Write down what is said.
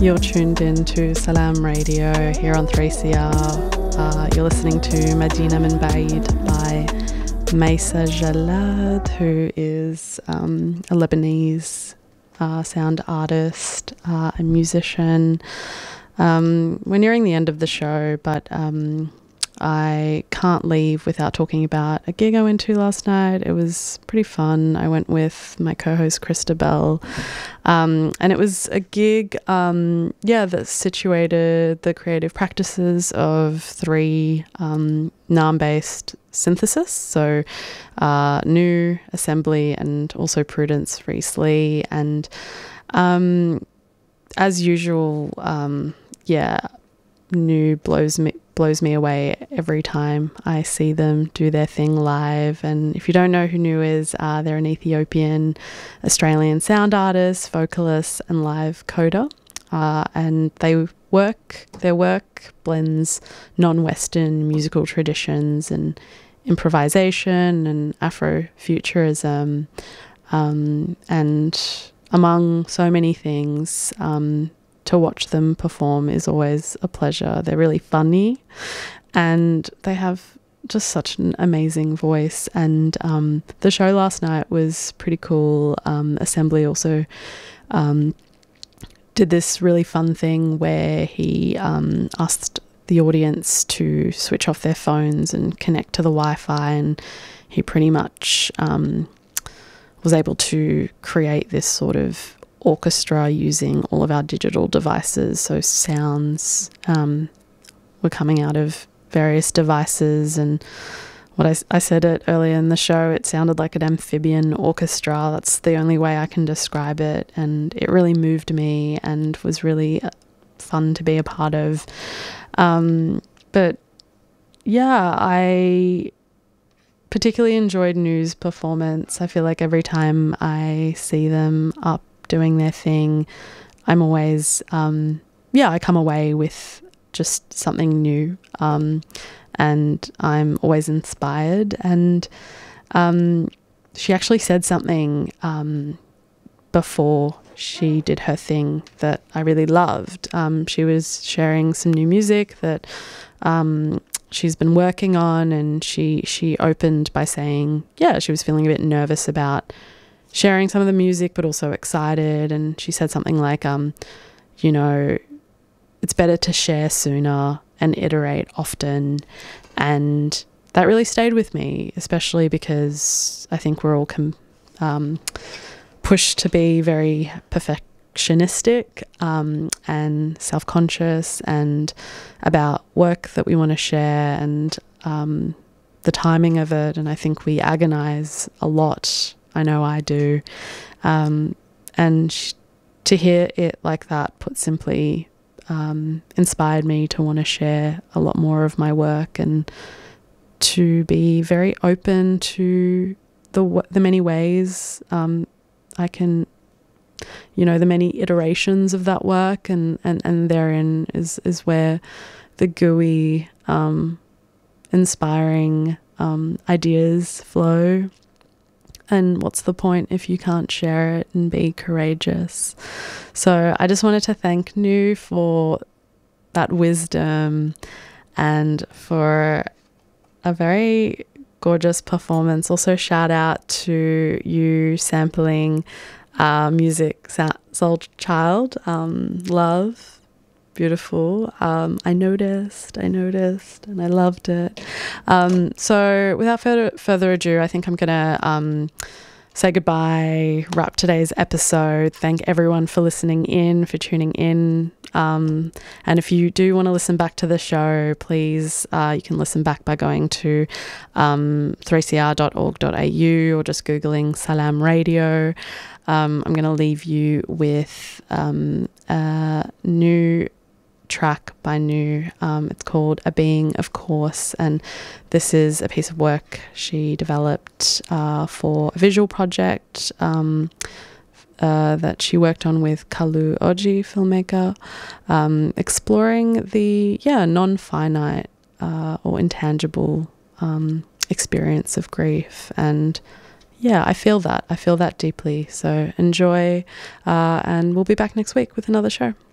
You're tuned in to Salam Radio here on 3CR. You're listening to Medina Min Baid by Maysa Jalad, who is a Lebanese sound artist and musician. We're nearing the end of the show, but I can't leave without talking about a gig I went to last night. It was pretty fun. I went with my co-host Christabel, and it was a gig that situated the creative practices of three Naam-based synthesis, so Nu, Assembly, and also Prudence Reese-Lee. And as usual, Nu blows me away every time I see them do their thing live. And if you don't know who Nu is, they're an Ethiopian Australian sound artist, vocalist, and live coder. And their work blends non-Western musical traditions and improvisation and Afrofuturism, and among so many things. To watch them perform is always a pleasure. They're really funny and they have just such an amazing voice. And the show last night was pretty cool. Assembly also did this really fun thing where he asked the audience to switch off their phones and connect to the Wi-Fi, and he pretty much was able to create this sort of orchestra using all of our digital devices. So sounds were coming out of various devices, and what I said it earlier in the show, it sounded like an amphibian orchestra. That's the only way I can describe it, and it really moved me and was really fun to be a part of. But yeah, I particularly enjoyed Nu's performance. I feel like every time I see them up doing their thing, I'm always I come away with just something new, and I'm always inspired. And she actually said something before she did her thing that I really loved. She was sharing some new music that she's been working on, and she opened by saying she was feeling a bit nervous about sharing some of the music, but also excited. And she said something like, it's better to share sooner and iterate often. And that really stayed with me, especially because I think we're all pushed to be very perfectionistic and self-conscious and about work that we want to share and the timing of it. And I think we agonize a lot. I know I do. And to hear it like that, put simply, inspired me to want to share a lot more of my work and to be very open to the many ways I can, the many iterations of that work, and therein is where the gooey, inspiring ideas flow. And what's the point if you can't share it and be courageous? So I just wanted to thank Nu for that wisdom and for a very gorgeous performance. Also shout out to you sampling music, Soul Child, Love. Beautiful. I noticed and I loved it. So without further ado, I think I'm gonna say goodbye, wrap today's episode. Thank everyone for listening in, for tuning in. And if you do want to listen back to the show, please, you can listen back by going to 3cr.org.au or just Googling Salam Radio. I'm going to leave you with a new track by Nu. It's called A Being of Course, and this is a piece of work she developed for a visual project that she worked on with Kalu Oji, filmmaker, exploring the non-finite or intangible experience of grief. And I feel that deeply. So enjoy, and we'll be back next week with another show.